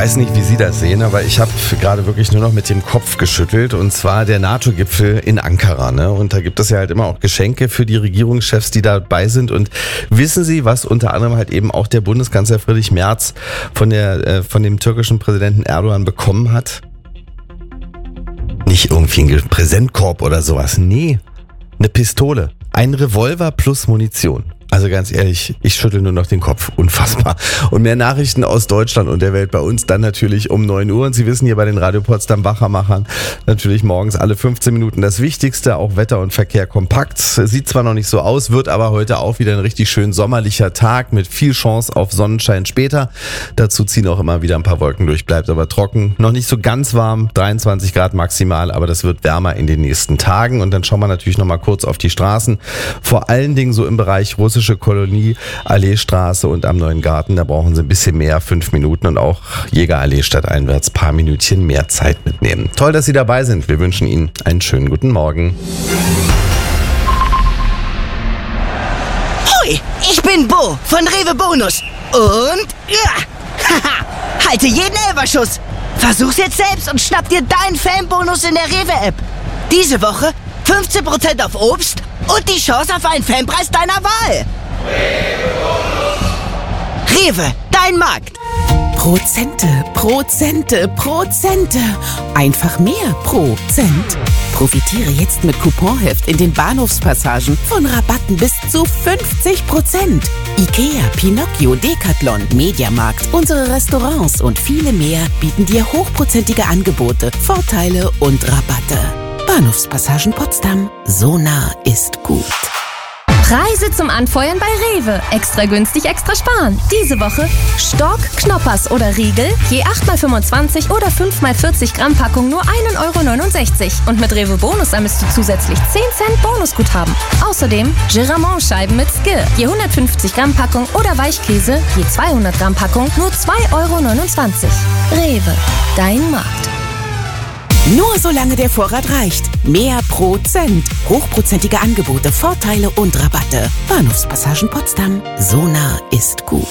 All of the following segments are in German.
weiß nicht, wie Sie das sehen, aber ich habe gerade wirklich nur noch mit dem Kopf geschüttelt, und zwar der NATO-Gipfel in Ankara. Ne? Und da gibt es ja halt immer auch Geschenke für die Regierungschefs, die dabei sind. Und wissen Sie, was unter anderem halt eben auch der Bundeskanzler Friedrich Merz von dem türkischen Präsidenten Erdogan bekommen hat? Nicht irgendwie ein Präsentkorb oder sowas. Nee, eine Pistole. Ein Revolver plus Munition. Also ganz ehrlich, ich schüttel nur noch den Kopf. Unfassbar. Und mehr Nachrichten aus Deutschland und der Welt bei uns dann natürlich um 9 Uhr. Und Sie wissen hier bei den Radio Potsdam Wachermachern natürlich morgens alle 15 Minuten das Wichtigste, auch Wetter und Verkehr kompakt. Sieht zwar noch nicht so aus, wird aber heute auch wieder ein richtig schön sommerlicher Tag mit viel Chance auf Sonnenschein später. Dazu ziehen auch immer wieder ein paar Wolken durch, bleibt aber trocken. Noch nicht so ganz warm, 23 Grad maximal, aber das wird wärmer in den nächsten Tagen. Und dann schauen wir natürlich nochmal kurz auf die Straßen. Vor allen Dingen so im Bereich russische Kolonie, Alleestraße und am Neuen Garten, da brauchen Sie ein bisschen mehr, 5 Minuten, und auch Jägerallee stadteinwärts paar Minütchen mehr Zeit mitnehmen. Toll, dass Sie dabei sind. Wir wünschen Ihnen einen schönen guten Morgen. Hoi, ich bin Bo von Rewe Bonus und haha, halte jeden Elferschuss. Versuch's jetzt selbst und schnapp dir deinen Fanbonus in der Rewe-App. Diese Woche 15% auf Obst und die Chance auf einen Fanpreis deiner Wahl. Rewe, dein Markt. Prozente. Einfach mehr Prozent. Profitiere jetzt mit Couponheft in den Bahnhofspassagen von Rabatten bis zu 50%. Ikea, Pinocchio, Decathlon, Mediamarkt, unsere Restaurants und viele mehr bieten dir hochprozentige Angebote, Vorteile und Rabatte. Bahnhofspassagen Potsdam. So nah ist gut. Preise zum Anfeuern bei Rewe. Extra günstig, extra sparen. Diese Woche Stork, Knoppers oder Riegel, je 8x25 oder 5x40 Gramm Packung nur 1,69 €. Und mit Rewe Bonus sammelst du zusätzlich 10 Cent Bonusguthaben. Außerdem Giramont-Scheiben mit Skir, je 150 Gramm Packung oder Weichkäse, je 200 Gramm Packung nur 2,29 €. Rewe, dein Markt. Nur solange der Vorrat reicht. Mehr Prozent. Hochprozentige Angebote, Vorteile und Rabatte. Bahnhofspassagen Potsdam. So nah ist gut.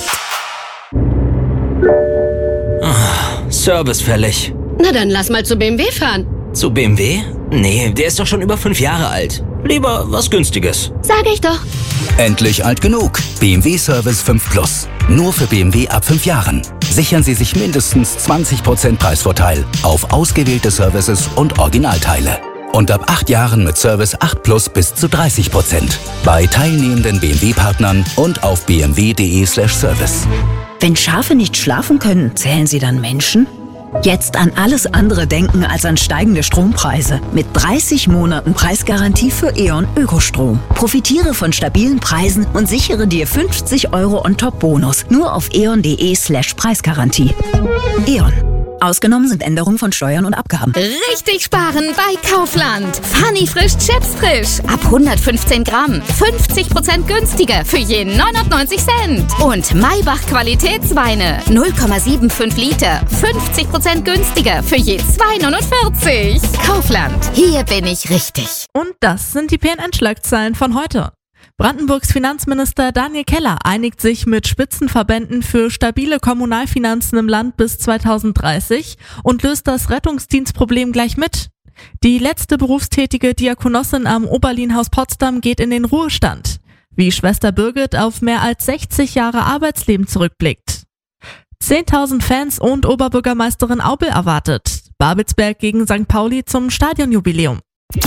Service fällig. Na dann lass mal zu BMW fahren. Zu BMW? Nee, der ist doch schon über 5 Jahre alt. Lieber was Günstiges. Sag ich doch. Endlich alt genug. BMW Service 5 Plus. Nur für BMW ab 5 Jahren. Sichern Sie sich mindestens 20% Preisvorteil auf ausgewählte Services und Originalteile. Und ab 8 Jahren mit Service 8 Plus bis zu 30%. Bei teilnehmenden BMW-Partnern und auf bmw.de/service. Wenn Schafe nicht schlafen können, zählen sie dann Menschen? Jetzt an alles andere denken als an steigende Strompreise. Mit 30 Monaten Preisgarantie für E.ON Ökostrom. Profitiere von stabilen Preisen und sichere dir 50 € on-top-Bonus. Nur auf eon.de/Preisgarantie. E.ON. Ausgenommen sind Änderungen von Steuern und Abgaben. Richtig sparen bei Kaufland. Funny frisch Chips frisch. Ab 115 Gramm. 50% günstiger für je 99 Cent. Und Maybach Qualitätsweine. 0,75 Liter. 50% günstiger für je 2,49 €. Kaufland. Hier bin ich richtig. Und das sind die PNN-Schlagzeilen von heute. Brandenburgs Finanzminister Daniel Keller einigt sich mit Spitzenverbänden für stabile Kommunalfinanzen im Land bis 2030 und löst das Rettungsdienstproblem gleich mit. Die letzte berufstätige Diakonossin am Oberlienhaus Potsdam geht in den Ruhestand. Wie Schwester Birgit auf mehr als 60 Jahre Arbeitsleben zurückblickt. 10.000 Fans und Oberbürgermeisterin Aubel erwartet. Babelsberg gegen St. Pauli zum Stadionjubiläum.